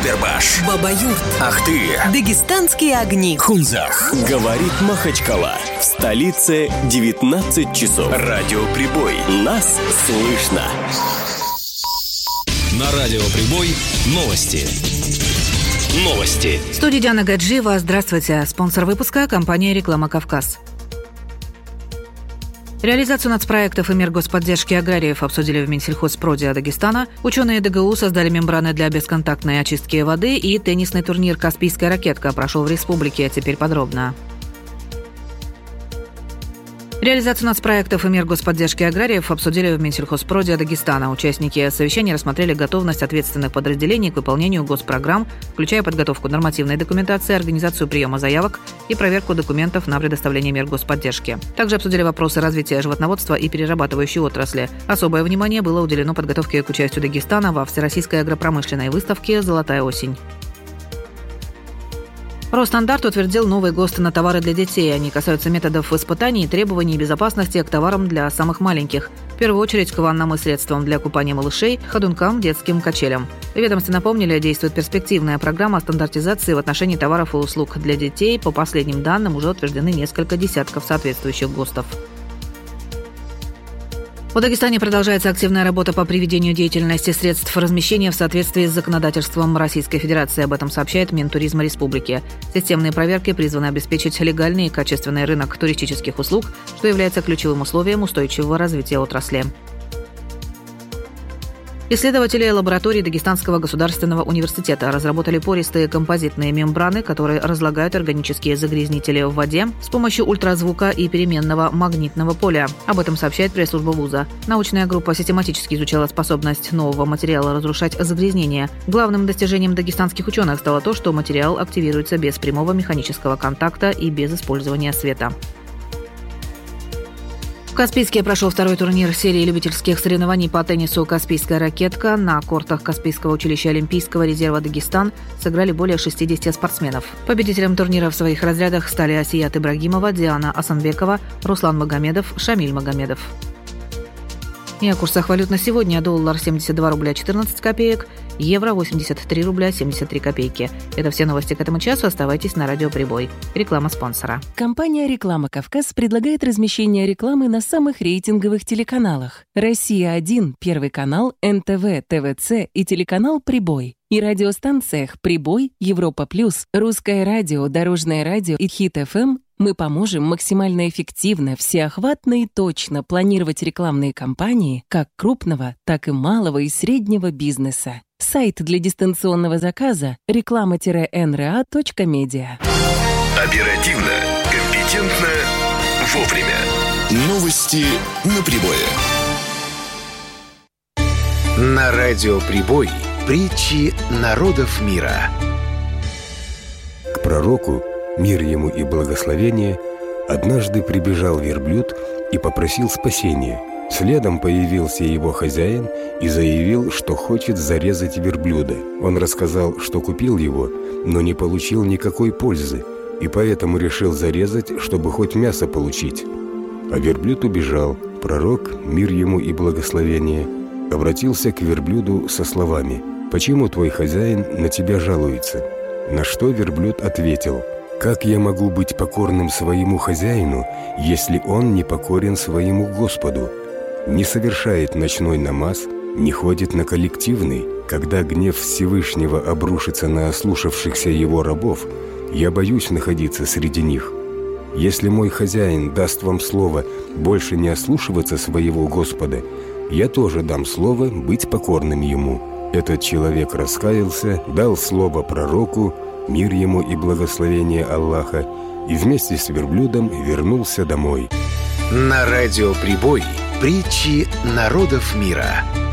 Курбербаш, Бабаюрт, Ахты, Дагестанские огни, Хунзах. Говорит Махачкала. В столице 19 часов. Радио Прибой. Нас слышно. На Радио Прибой новости. В студии Диана Гаджиева. Здравствуйте. Спонсор выпуска – компания «Реклама Кавказ». Реализацию нацпроектов и мер господдержки аграриев обсудили в Минсельхозпроде Дагестана. Ученые ДГУ создали мембраны для бесконтактной очистки воды, и теннисный турнир «Каспийская ракетка» прошел в республике. Теперь подробно. Реализацию нацпроектов и мер господдержки аграриев обсудили в Минсельхозпроде Дагестана. Участники совещания рассмотрели готовность ответственных подразделений к выполнению госпрограмм, включая подготовку нормативной документации, организацию приема заявок и проверку документов на предоставление мер господдержки. Также обсудили вопросы развития животноводства и перерабатывающей отрасли. Особое внимание было уделено подготовке к участию Дагестана во Всероссийской агропромышленной выставке «Золотая осень». Росстандарт утвердил новые ГОСТы на товары для детей. Они касаются методов испытаний и требований безопасности к товарам для самых маленьких. В первую очередь к ваннам и средствам для купания малышей, ходункам, детским качелям. В ведомстве напомнили, действует перспективная программа стандартизации в отношении товаров и услуг для детей. По последним данным уже утверждены несколько десятков соответствующих ГОСТов. В Дагестане продолжается активная работа по приведению деятельности средств размещения в соответствии с законодательством Российской Федерации. Об этом сообщает Минтуризма Республики. Системные проверки призваны обеспечить легальный и качественный рынок туристических услуг, что является ключевым условием устойчивого развития отрасли. Исследователи лаборатории Дагестанского государственного университета разработали пористые композитные мембраны, которые разлагают органические загрязнители в воде с помощью ультразвука и переменного магнитного поля. Об этом сообщает пресс-служба вуза. Научная группа систематически изучала способность нового материала разрушать загрязнения. Главным достижением дагестанских ученых стало то, что материал активируется без прямого механического контакта и без использования света. В Каспийске прошел второй турнир серии любительских соревнований по теннису «Каспийская ракетка». На кортах Каспийского училища Олимпийского резерва «Дагестан» сыграли более 60 спортсменов. Победителем турнира в своих разрядах стали Асият Ибрагимова, Диана Асанбекова, Руслан Магомедов, Шамиль Магомедов. И о курсах валют на сегодня. Доллар 72 рубля 14 копеек, евро 83 рубля 73 копейки. Это все новости к этому часу. Оставайтесь на Радио Прибой. Реклама спонсора. Компания «Реклама Кавказ» предлагает размещение рекламы на самых рейтинговых телеканалах: «Россия-1», Первый канал, НТВ, ТВЦ и телеканал «Прибой». И радиостанциях «Прибой», «Европа Плюс», «Русское радио», «Дорожное радио» и «Хит-ФМ». Мы поможем максимально эффективно, всеохватно и точно планировать рекламные кампании как крупного, так и малого и среднего бизнеса. Сайт для дистанционного заказа – реклама-nra.media. Оперативно, компетентно, вовремя. Новости на Прибое. На Радио Прибой притчи народов мира. К пророку, мир ему и благословение, однажды прибежал верблюд и попросил спасения. Следом появился его хозяин и заявил, что хочет зарезать верблюда. Он рассказал, что купил его, но не получил никакой пользы, и поэтому решил зарезать, чтобы хоть мясо получить. А верблюд убежал. Пророк, мир ему и благословение, обратился к верблюду со словами: «Почему твой хозяин на тебя жалуется?» На что верблюд ответил: «Как я могу быть покорным своему хозяину, если он не покорен своему Господу? Не совершает ночной намаз, не ходит на коллективный. Когда гнев Всевышнего обрушится на ослушавшихся его рабов, я боюсь находиться среди них. Если мой хозяин даст вам слово больше не ослушиваться своего Господа, я тоже дам слово быть покорным ему». Этот человек раскаялся, дал слово пророку, мир ему и благословение Аллаха, и вместе с верблюдом вернулся домой. На Радио Прибой притчи народов мира.